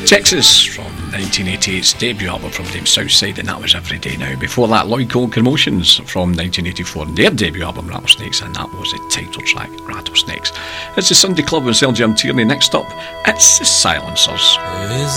Texas from 1988's debut album from them, Southside, and that was Every Day Now. Before that, Lloyd Cole Commotions from 1984 and their debut album Rattlesnakes, and that was the title track Rattlesnakes. It's the Sunday Club with Sergeant Tierney. Next up, it's the Silencers. There is